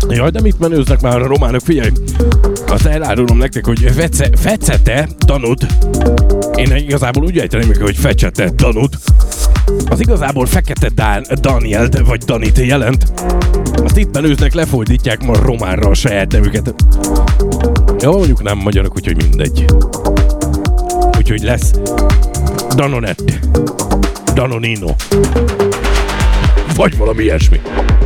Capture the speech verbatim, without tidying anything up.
Jaj, de mit menőznek már a románok, figyelj! Azt elárulom nektek, hogy fece, fecete tanút. Én igazából úgy ejteném, hogy fecsete tanút. Az igazából fekete Dán, Danielt vagy Danit jelent. Azt itt menőznek, lefordítják ma románra a saját nevüket. Jó, mondjuk nem magyarok, úgyhogy mindegy. Úgyhogy lesz Danonette, Danonino. Vagy valami ilyesmi.